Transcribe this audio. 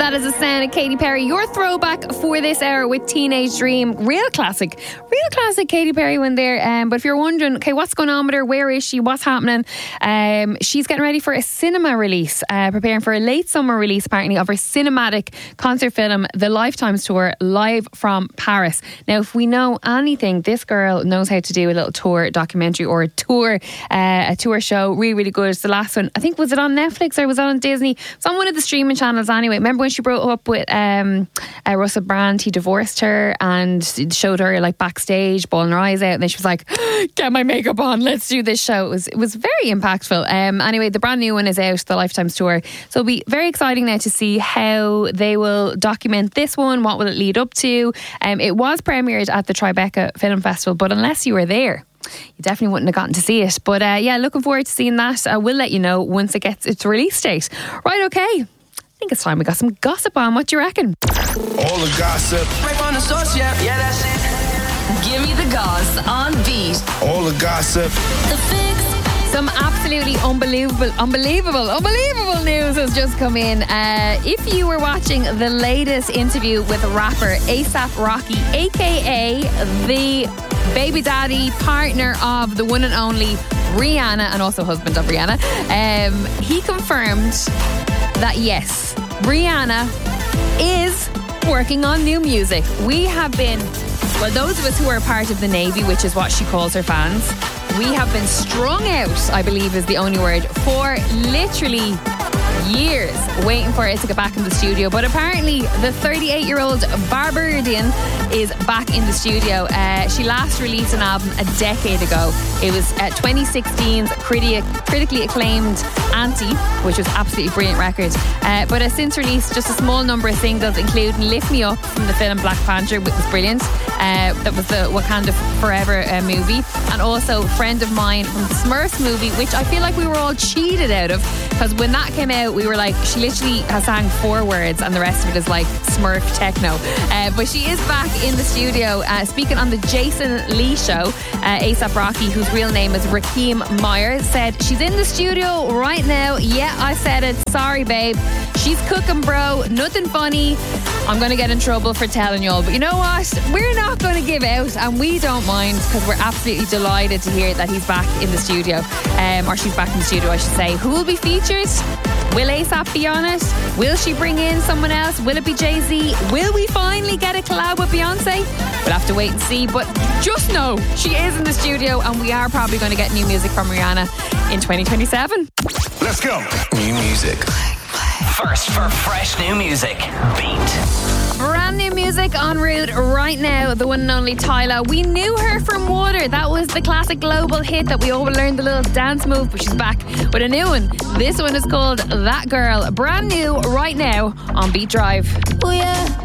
That is the sound of Katy Perry. Your throwback for this hour with Teenage Dream. Real classic Katy Perry one there. But if you're wondering, okay, what's going on with her? Where is she? What's happening? She's getting ready for a cinema release, preparing for a late summer release, apparently, of her cinematic concert film, The Lifetimes Tour, live from Paris. Now, if we know anything, this girl knows how to do a little tour documentary or a tour show. Really, really good. It's the last one. I think, was it on Netflix or was it on Disney? It's on one of the streaming channels anyway. Remember when she broke up with Russell Brand? He divorced her and showed her like backstage bawling her eyes out, and then she was like, get my makeup on, let's do this show. It was very impactful. Anyway, the brand new one is out, The Lifetimes Tour, so it'll be very exciting now to see how they will document this one. What will it lead up to? It was premiered at the Tribeca Film Festival, but unless you were there, you definitely wouldn't have gotten to see it. But yeah, looking forward to seeing that. I will let you know once it gets its release date. Right, okay, I think it's time we got some gossip on. What do you reckon? All the gossip. Right on the source, yeah, that's it. Give me the goss on beat. All the gossip. The Fix. Some absolutely unbelievable news has just come in. If you were watching the latest interview with rapper A$AP Rocky, aka the baby daddy, partner of the one and only Rihanna, and also husband of Rihanna, he confirmed that yes, Rihanna is working on new music. We have been, well, those of us who are part of the Navy, which is what she calls her fans, we have been strung out, I believe is the only word, for literally years waiting for it to get back in the studio. But apparently the 38-year-old Barbadian is back in the studio. She last released an album a decade ago. It was 2016's critically acclaimed Auntie, which was absolutely brilliant record, but has since released just a small number of singles, including Lift Me Up from the film Black Panther, which was brilliant. That was the Wakanda Forever movie, and also Friend of Mine from the Smurfs movie, which I feel like we were all cheated out of, because when that came out we were like, she literally has sang 4 words and the rest of it is like Smurf techno. But she is back in the studio, speaking on the Jason Lee show. A$AP Rocky, whose real name is Rakim Meyer, said she's in the studio right now. Yeah, I said it, sorry babe, she's cooking bro, nothing funny, I'm gonna get in trouble for telling y'all, but you know what, we're not gonna give out, and we don't mind, because we're absolutely delighted to hear that he's back in the studio, or she's back in the studio I should say. Who will be featured? Will A$AP be on it? Will she bring in someone else? Will it be Jay-Z? Will we finally get a collab with Beyonce? We'll have to wait and see, but just know she is in the studio, and we are probably going to get new music from Rihanna in 2027. Let's go. New music. First for fresh new music. Beat. Brand new music en route right now. The one and only Tyla. We knew her from Water. That was the classic global hit that we all learned the little dance move, but she's back with a new one. This one is called That Girl. Brand new right now on Beat Drive. Oh yeah.